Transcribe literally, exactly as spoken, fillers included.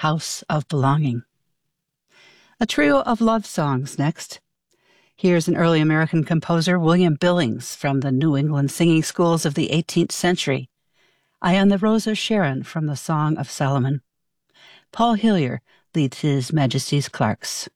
House of Belonging. A trio of love songs next. Here's an early American composer, William Billings, from the New England singing schools of the eighteenth century. I Am the Rose of Sharon, from the Song of Solomon. Paul Hillier leads His Majesty's Clarks.